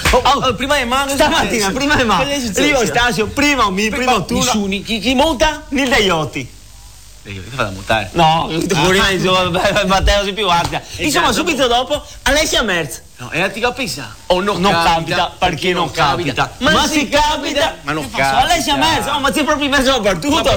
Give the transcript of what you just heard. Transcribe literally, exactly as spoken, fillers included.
Oh, oh, prima di mano. Stamattina, prima di mano. Io Stasio, prima mi, prima tu. Nessuno. Chi, chi monta? Nil Deiotti. Che fa da montare? No, ah. Matteo si più guardia. Insomma, subito dopo Alessia Merz. No, e ti capisci? O non, non capita, capita perché non capita. Ma, ma si si capita, ma non capita. capita. Alessia Merz, oh, ma sei proprio in mezzo alla battuta.